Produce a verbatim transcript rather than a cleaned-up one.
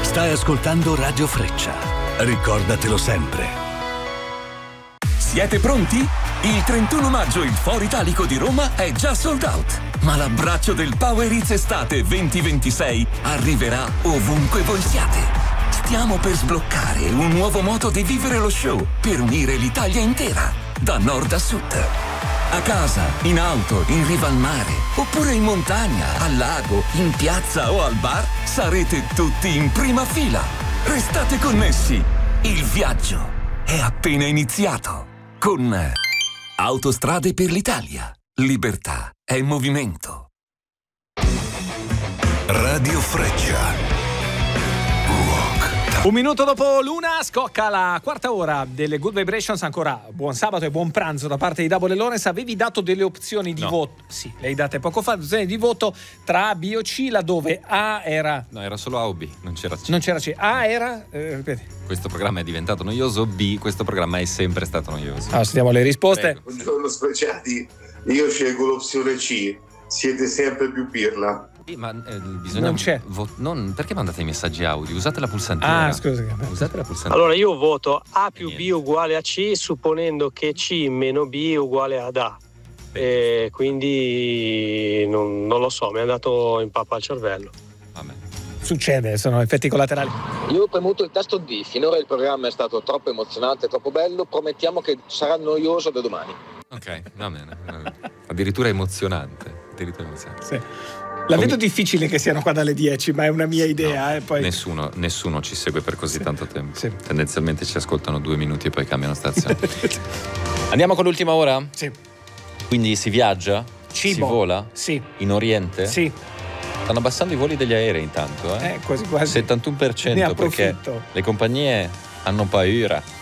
Stai ascoltando Radio Freccia. Ricordatelo sempre. Siete pronti? Il trentuno maggio il Foro Italico di Roma è già sold out. Ma l'abbraccio del Power Hits Estate venti ventisei arriverà ovunque voi siate. Stiamo per sbloccare un nuovo modo di vivere lo show per unire l'Italia intera, da nord a sud. A casa, in auto, in riva al mare, oppure in montagna, al lago, in piazza o al bar, sarete tutti in prima fila. Restate connessi. Il viaggio è appena iniziato. Con Autostrade per l'Italia. Libertà è movimento. Radio Freccia. Un minuto dopo l'una scocca la quarta ora delle Good Vibrations. Ancora buon sabato e buon pranzo da parte di Double Lorenz. Avevi dato delle opzioni di no. voto. Sì, le hai date poco fa. Opzioni di voto tra A, B o C, laddove A era. No, era solo A o B, non c'era C. Non c'era C. A era. Eh, ripeti. Questo programma è diventato noioso. B, questo programma è sempre stato noioso. Allora, sentiamo le risposte. Prego. Buongiorno speciati. Io scelgo l'opzione C. Siete sempre più pirla. Sì, ma eh, bisogna Non c'è. vo- non, perché mandate i messaggi audio? Usate la pulsantina. Ah, scusa. Usate la pulsantina. Allora io voto A più B Niente. uguale a C, supponendo che C meno B uguale ad A. E quindi non, non lo so, mi è andato in pappa al cervello. Vabbè. Succede, sono effetti collaterali. Io ho premuto il tasto D, finora il programma è stato troppo emozionante, troppo bello, promettiamo che sarà noioso da domani. Ok, va bene. va bene. Addirittura emozionante. Addirittura emozionante. Sì. La vedo difficile che siano qua dalle dieci, ma è una mia idea. No, eh, poi... nessuno, nessuno ci segue per così Sì. tanto tempo. Sì. Tendenzialmente ci ascoltano due minuti e poi cambiano stazione. Andiamo con l'ultima ora? Sì. Quindi si viaggia? Cibo. Si vola? Sì. In Oriente? Sì. Stanno abbassando i voli degli aerei intanto, eh? Eh, quasi quasi. settantuno per Ne cento perché approfitto. le compagnie hanno paura.